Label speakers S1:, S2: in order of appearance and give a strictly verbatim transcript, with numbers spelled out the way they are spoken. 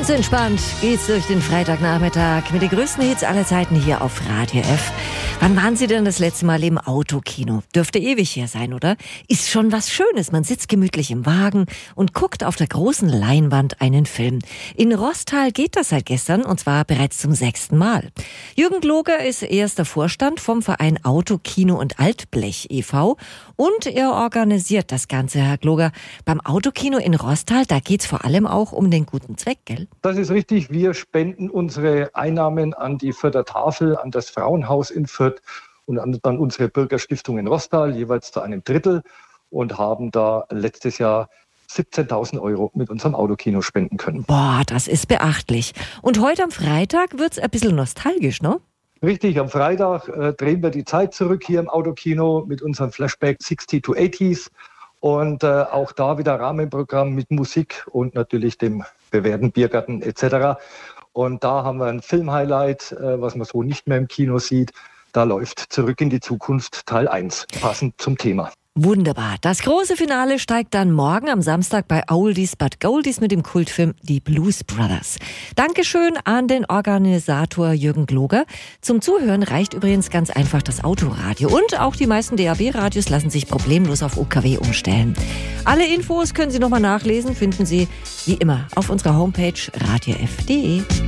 S1: Ganz entspannt geht's durch den Freitagnachmittag mit den größten Hits aller Zeiten hier auf Radio F. Wann waren Sie denn das letzte Mal im Autokino? Dürfte ewig her sein, oder? Ist schon was Schönes. Man sitzt gemütlich im Wagen und guckt auf der großen Leinwand einen Film. In Roßtal geht das seit gestern, und zwar bereits zum sechsten Mal. Jürgen Gloger ist erster Vorstand vom Verein Autokino und Altblech e V und er organisiert das Ganze, Herr Gloger. Beim Autokino in Roßtal, da geht's vor allem auch um den guten Zweck, gell?
S2: Das ist richtig. Wir spenden unsere Einnahmen an die Fürther Tafel, an das Frauenhaus in Fürth und an dann unsere Bürgerstiftung in Roßtal, jeweils zu einem Drittel, und haben da letztes Jahr siebzehntausend Euro mit unserem Autokino spenden können.
S1: Boah, das ist beachtlich. Und heute am Freitag wird's ein bisschen nostalgisch, ne?
S2: Richtig, am Freitag äh, drehen wir die Zeit zurück hier im Autokino mit unserem Flashback sixty to eighties. Und äh, auch da wieder Rahmenprogramm mit Musik und natürlich dem bewährten Biergarten et cetera. Und da haben wir ein Filmhighlight, äh, was man so nicht mehr im Kino sieht. Da läuft Zurück in die Zukunft Teil eins, passend zum Thema.
S1: Wunderbar. Das große Finale steigt dann morgen am Samstag bei Oldies but Goldies mit dem Kultfilm Die Blues Brothers. Dankeschön an den Organisator Jürgen Gloger. Zum Zuhören reicht übrigens ganz einfach das Autoradio. Und auch die meisten D A B-Radios lassen sich problemlos auf U K W umstellen. Alle Infos können Sie nochmal nachlesen, finden Sie wie immer auf unserer Homepage radio f punkt de.